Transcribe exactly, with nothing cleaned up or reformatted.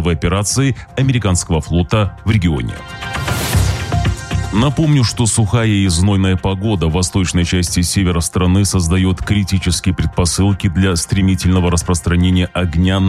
антидроновой операции американского флота в регионе. Напомню, что сухая и знойная погода в восточной части севера страны создает критические предпосылки для стремительного распространения огня